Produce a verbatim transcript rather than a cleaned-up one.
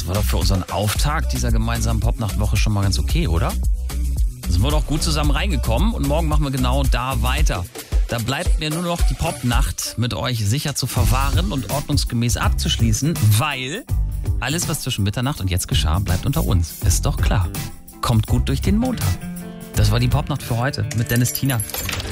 Das war doch für unseren Auftakt dieser gemeinsamen Popnachtwoche schon mal ganz okay, oder? Da sind wir doch gut zusammen reingekommen und morgen machen wir genau da weiter. Da bleibt mir nur noch die Popnacht mit euch sicher zu verwahren und ordnungsgemäß abzuschließen, weil alles, was zwischen Mitternacht und jetzt geschah, bleibt unter uns. Ist doch klar. Kommt gut durch den Montag. Das war die Popnacht für heute mit Dennis Tiener.